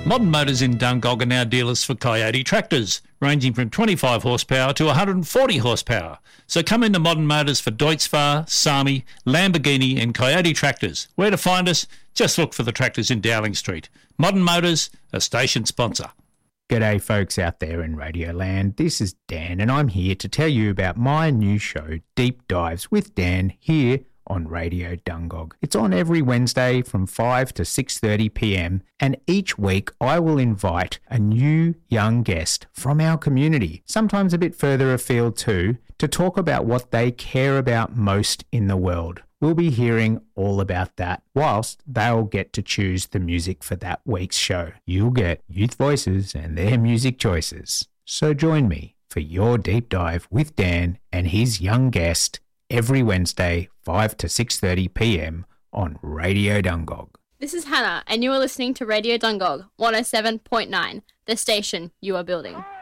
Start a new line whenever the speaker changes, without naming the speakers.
Modern Motors in Dungog are now dealers for Coyote tractors, ranging from 25 horsepower to 140 horsepower. So come into Modern Motors for Deutz-Fahr, Sami, Lamborghini and Coyote tractors. Where to find us? Just look for the tractors in Dowling Street. Modern Motors, a station sponsor.
G'day folks out there in Radioland, this is Dan and I'm here to tell you about my new show, Deep Dives with Dan, here on Radio Dungog. It's on every Wednesday from 5 to 6:30pm, and each week I will invite a new young guest from our community, sometimes a bit further afield too, to talk about what they care about most in the world. We'll be hearing all about that, whilst they'll get to choose the music for that week's show. You'll get youth voices and their music choices. So join me for your deep dive with Dan and his young guest every Wednesday, 5 to 6:30pm on Radio Dungog.
This is Hannah, and you are listening to Radio Dungog 107.9, the station you are building.